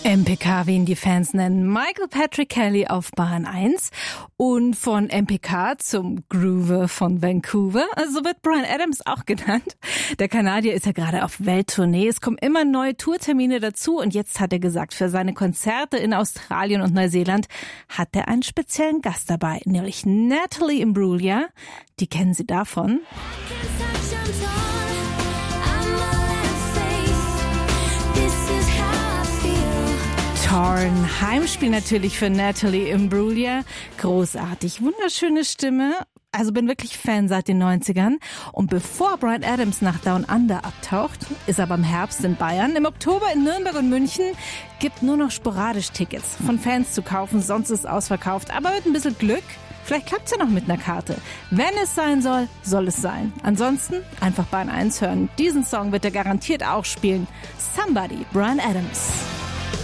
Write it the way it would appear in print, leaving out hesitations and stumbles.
MPK, wie ihn die Fans nennen. Michael Patrick Kelly auf Bahn 1 und von MPK zum Groover von Vancouver. So wird Bryan Adams auch genannt. Der Kanadier ist ja gerade auf Welttournee. Es kommen immer neue Tourtermine dazu und jetzt hat er gesagt, für seine Konzerte in Australien und Neuseeland hat er einen speziellen Gast dabei, nämlich Natalie Imbruglia. Die kennen Sie davon. Torn. Heimspiel natürlich für Natalie Imbruglia. Großartig, wunderschöne Stimme. Also bin wirklich Fan seit den 90ern. Und bevor Bryan Adams nach Down Under abtaucht, ist er beim Herbst in Bayern. Im Oktober in Nürnberg und München gibt nur noch sporadisch Tickets von Fans zu kaufen. Sonst ist es ausverkauft. Aber mit ein bisschen Glück, vielleicht klappt's ja noch mit einer Karte. Wenn es sein soll, soll es sein. Ansonsten einfach Bahn 1 hören. Diesen Song wird er garantiert auch spielen. Somebody, Bryan Adams.